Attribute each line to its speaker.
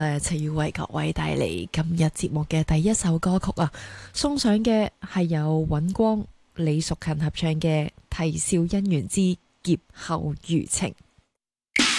Speaker 1: 就要為各位帶嚟今日節目嘅第一首歌曲啊，送上嘅係由尹光、李淑勤合唱嘅《啼笑姻緣之劫後餘情》。